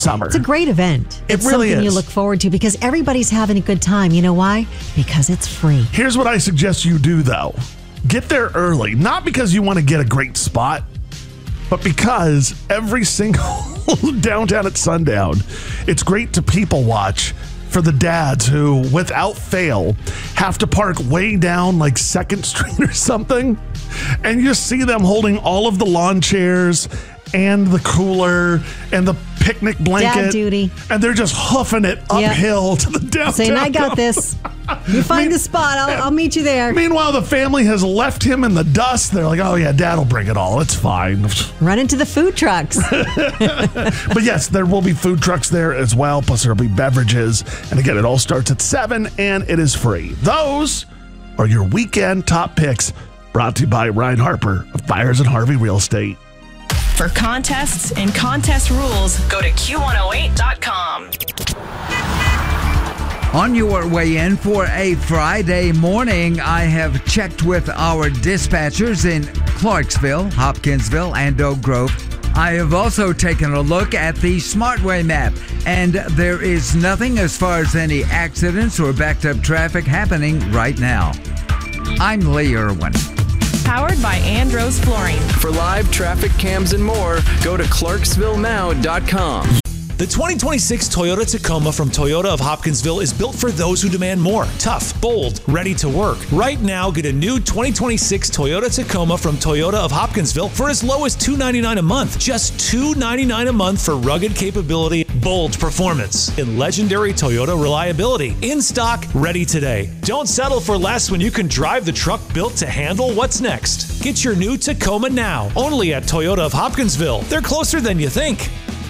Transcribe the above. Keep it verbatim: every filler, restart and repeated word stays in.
summer. It's a great event. It It's really something is. you look forward to because everybody's having a good time. You know why? Because it's free. Here's what I suggest you do, though. Get there early, not because you want to get a great spot, but because every single downtown at sundown, it's great to people watch for the dads who, without fail, have to park way down like Second Street or something. And you just see them holding all of the lawn chairs and the cooler and the picnic blanket. Dad duty. And they're just hoofing it uphill Yep. to the downtown. Saying, I got this. You find Mean- the spot. I'll, I'll meet you there. Meanwhile, the family has left him in the dust. They're like, oh, yeah, Dad will bring it all. It's fine. Run into the food trucks. But yes, there will be food trucks there as well. Plus, there'll be beverages. And again, it all starts at seven and it is free. Those are your weekend top picks brought to you by Ryan Harper of Byers and Harvey Real Estate. For contests and contest rules, go to Q one oh eight dot com. On your way in for a Friday morning, I have checked with our dispatchers in Clarksville, Hopkinsville, and Oak Grove. I have also taken a look at the Smartway map, and there is nothing as far as any accidents or backed up traffic happening right now. I'm Lee Irwin. Powered by Andros Flooring. For live traffic cams and more, go to clarksville now dot com. The twenty twenty-six Toyota Tacoma from Toyota of Hopkinsville is built for those who demand more. Tough, bold, ready to work. Right now, get a new twenty twenty-six Toyota Tacoma from Toyota of Hopkinsville for as low as two hundred ninety-nine dollars a month. Just two hundred ninety-nine dollars a month for rugged capability, bold performance, and legendary Toyota reliability. In stock, ready today. Don't settle for less when you can drive the truck built to handle what's next. Get your new Tacoma now, only at Toyota of Hopkinsville. They're closer than you think.